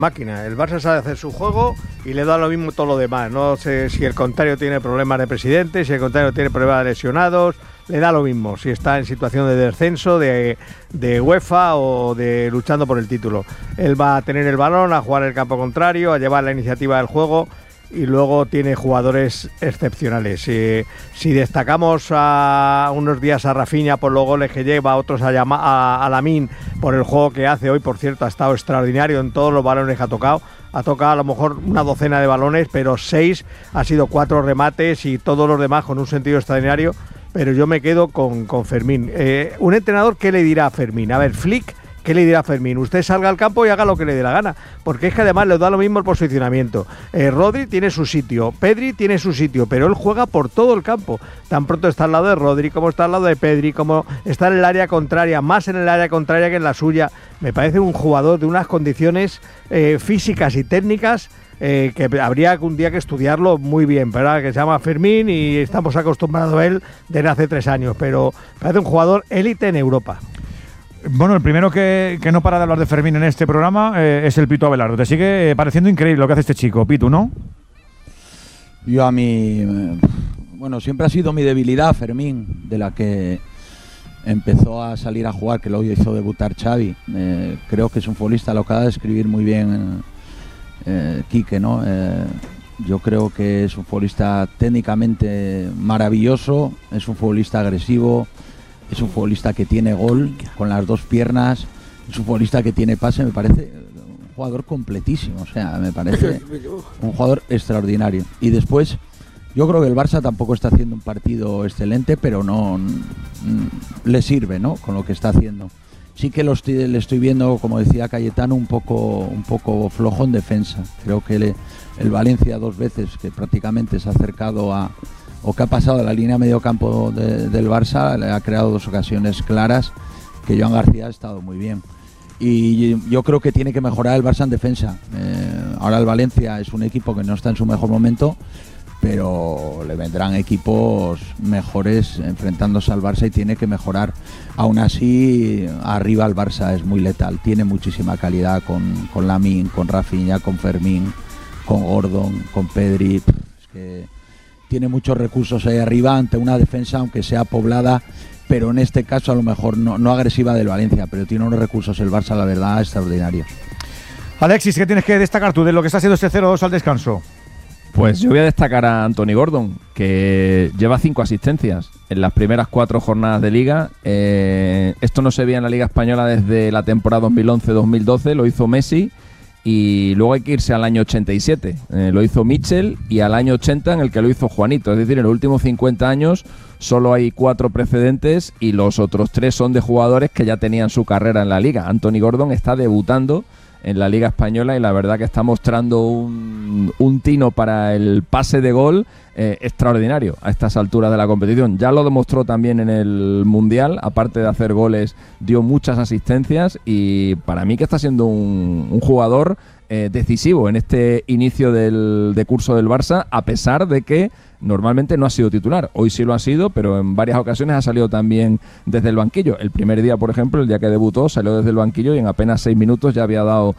máquina. El Barça sabe hacer su juego y le da lo mismo todo lo demás. No sé si el contrario tiene problemas de presidente, si el contrario tiene problemas de lesionados, le da lo mismo. Si está en situación de descenso, de UEFA o de luchando por el título. Él va a tener el balón, a jugar el campo contrario, a llevar la iniciativa del juego y luego tiene jugadores excepcionales. Si destacamos a unos días a Rafinha por los goles que lleva, otros a Lamine por el juego que hace hoy, por cierto, ha estado extraordinario en todos los balones que ha tocado a lo mejor una docena de balones, pero 6 ha sido 4 remates y todos los demás con un sentido extraordinario, pero yo me quedo con Fermín. Un entrenador, ¿qué le dirá a Fermín? A ver, Flick, ¿qué le dirá a Fermín? Usted salga al campo y haga lo que le dé la gana, porque es que además le da lo mismo el posicionamiento. Rodri tiene su sitio, Pedri tiene su sitio, pero él juega por todo el campo. Tan pronto está al lado de Rodri, como está al lado de Pedri, como está en el área contraria, más en el área contraria que en la suya. Me parece un jugador de unas condiciones físicas y técnicas que habría un día que estudiarlo muy bien, ¿verdad? Que se llama Fermín y estamos acostumbrados a él desde hace 3 años, pero parece un jugador élite en Europa. Bueno, el primero que no para de hablar de Fermín en este programa es el Pitu Abelardo. Te sigue pareciendo increíble lo que hace este chico, Pitu, ¿no? Yo a mí, bueno, siempre ha sido mi debilidad Fermín, de la que empezó a salir a jugar, que luego hizo debutar Xavi. Creo que es un futbolista, lo acaba de escribir muy bien Quique, ¿no? Yo creo que es un futbolista técnicamente maravilloso, es un futbolista agresivo, es un futbolista que tiene gol con las 2 piernas, es un futbolista que tiene pase, me parece un jugador completísimo, o sea, me parece un jugador extraordinario. Y después, yo creo que el Barça tampoco está haciendo un partido excelente, pero no le sirve, ¿no? Con lo que está haciendo. Sí que le estoy viendo, como decía Cayetano, un poco flojo en defensa. Creo que el Valencia 2 veces, que prácticamente se ha acercado o que ha pasado a la línea medio campo del Barça, le ha creado 2 ocasiones claras, que Joan García ha estado muy bien. Y yo creo que tiene que mejorar el Barça en defensa. Ahora el Valencia es un equipo que no está en su mejor momento, pero le vendrán equipos mejores enfrentándose al Barça y tiene que mejorar. Aún así, arriba el Barça es muy letal, tiene muchísima calidad con Lamine, con Rafinha, con Fermín, con Gordon, con Pedri. Es que tiene muchos recursos ahí arriba ante una defensa, aunque sea poblada, pero en este caso a lo mejor no agresiva del Valencia, pero tiene unos recursos el Barça, la verdad, extraordinarios. Alexis, ¿qué tienes que destacar tú de lo que está haciendo este 0-2 al descanso? Pues yo voy a destacar a Anthony Gordon, que lleva 5 asistencias en las primeras 4 jornadas de Liga. Esto no se veía en la Liga Española desde la temporada 2011-2012, lo hizo Messi, y luego hay que irse al año 87, lo hizo Mitchell, y al año 80 en el que lo hizo Juanito. Es decir, en los últimos 50 años solo hay 4 precedentes y los otros 3 son de jugadores que ya tenían su carrera en la Liga. Anthony Gordon está debutando en la Liga Española y la verdad que está mostrando un tino para el pase de gol extraordinario a estas alturas de la competición. Ya lo demostró también en el Mundial, aparte de hacer goles, dio muchas asistencias y para mí que está siendo un jugador decisivo en este inicio de curso del Barça, a pesar de que normalmente no ha sido titular. Hoy sí lo ha sido, pero en varias ocasiones ha salido también desde el banquillo. El primer día, por ejemplo, el día que debutó, salió desde el banquillo y en apenas 6 minutos ya había dado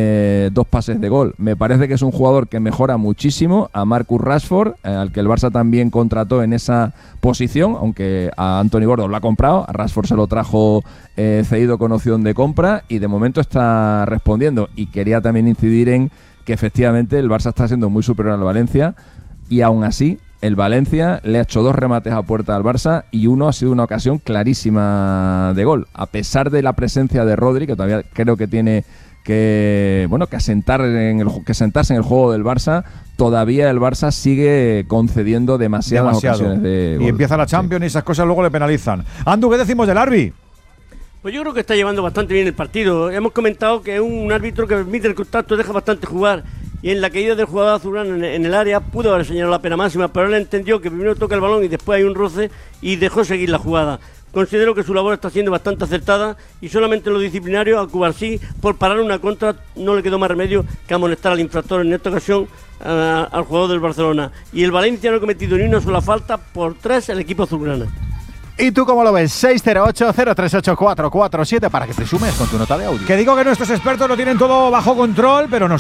2 pases de gol. Me parece que es un jugador que mejora muchísimo a Marcus Rashford, al que el Barça también contrató en esa posición, aunque a Anthony Gordon lo ha comprado, a Rashford se lo trajo cedido con opción de compra y de momento está respondiendo. Y quería también incidir en que efectivamente el Barça está siendo muy superior al Valencia y aún así el Valencia le ha hecho 2 remates a puerta al Barça y uno ha sido una ocasión clarísima de gol. A pesar de la presencia de Rodri, que todavía creo que tiene que sentarse en el juego del Barça, todavía el Barça sigue concediendo demasiadas ocasiones de gol. Y empieza la Champions y esas cosas luego le penalizan. Andu, ¿qué decimos del Arbi? Pues yo creo que está llevando bastante bien el partido. Hemos comentado que es un árbitro que permite el contacto, deja bastante jugar. Y en la caída del jugador azulgrana en el área pudo haber señalado la pena máxima, pero él entendió que primero toca el balón y después hay un roce y dejó seguir la jugada. Considero que su labor está siendo bastante acertada y solamente en lo disciplinario a Cubarsí, por parar una contra, no le quedó más remedio que amonestar al infractor, en esta ocasión al jugador del Barcelona. Y el Valencia no ha cometido ni una sola falta por 3 el equipo azulgrana. ¿Y tú cómo lo ves? 608-038-447 para que te sumes con tu nota de audio. Que digo que nuestros expertos lo tienen todo bajo control, pero nosotros